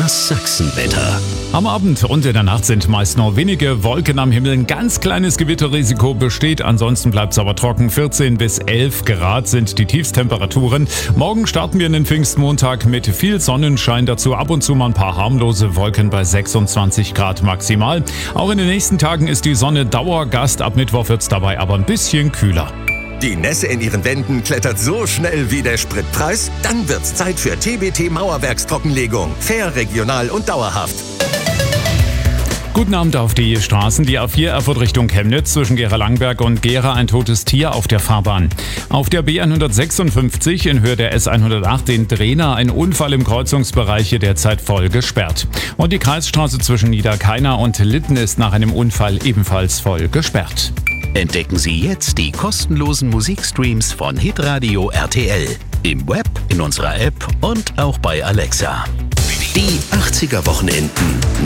Das Sachsenwetter. Am Abend und in der Nacht sind meist nur wenige Wolken am Himmel. Ein ganz kleines Gewitterrisiko besteht. Ansonsten bleibt es aber trocken. 14 bis 11 Grad sind die Tiefstemperaturen. Morgen starten wir in den Pfingstmontag mit viel Sonnenschein. Dazu ab und zu mal ein paar harmlose Wolken bei 26 Grad maximal. Auch in den nächsten Tagen ist die Sonne Dauergast. Ab Mittwoch wird es dabei aber ein bisschen kühler. Die Nässe in Ihren Wänden klettert so schnell wie der Spritpreis? Dann wird's Zeit für TBT Mauerwerkstrockenlegung. Fair, regional und dauerhaft. Guten Abend auf die Straßen. Die A4 Erfurt Richtung Chemnitz zwischen Gera-Langberg und Gera ein totes Tier auf der Fahrbahn. Auf der B156 in Höhe der S108 in Drehna ein Unfall im Kreuzungsbereich hier derzeit voll gesperrt. Und die Kreisstraße zwischen Niederkeiner und Litten ist nach einem Unfall ebenfalls voll gesperrt. Entdecken Sie jetzt die kostenlosen Musikstreams von Hitradio RTL. Im Web, in unserer App und auch bei Alexa. Die 80er Wochenenden